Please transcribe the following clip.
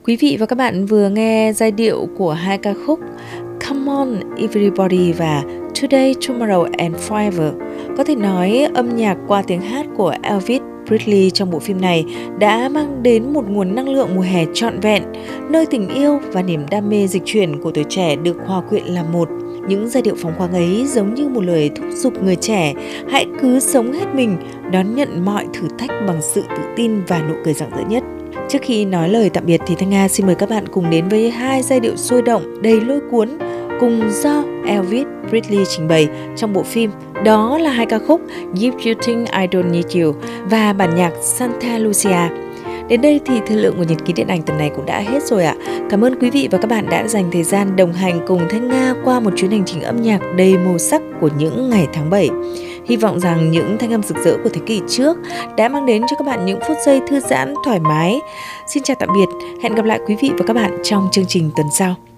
Quý vị và các bạn vừa nghe giai điệu của hai ca khúc Come On Everybody và Today, Tomorrow and Forever. Có thể nói âm nhạc qua tiếng hát của Elvis Presley trong bộ phim này đã mang đến một nguồn năng lượng mùa hè trọn vẹn, nơi tình yêu và niềm đam mê dịch chuyển của tuổi trẻ được hòa quyện là một. Những giai điệu phóng khoáng ấy giống như một lời thúc giục người trẻ, hãy cứ sống hết mình, đón nhận mọi thử thách bằng sự tự tin và nụ cười rạng rỡ nhất. Trước khi nói lời tạm biệt thì Thanh Nga xin mời các bạn cùng đến với hai giai điệu sôi động, đầy lôi cuốn cùng do Elvis Presley trình bày trong bộ phim. Đó là hai ca khúc If You Think I Don't Need You và bản nhạc Santa Lucia. Đến đây thì thời lượng của Nhật ký điện ảnh tuần này cũng đã hết rồi ạ. Cảm ơn quý vị và các bạn đã dành thời gian đồng hành cùng Thanh Nga qua một chuyến hành trình âm nhạc đầy màu sắc của những ngày tháng 7. Hy vọng rằng những thanh âm rực rỡ của thế kỷ trước đã mang đến cho các bạn những phút giây thư giãn, thoải mái. Xin chào tạm biệt, hẹn gặp lại quý vị và các bạn trong chương trình tuần sau.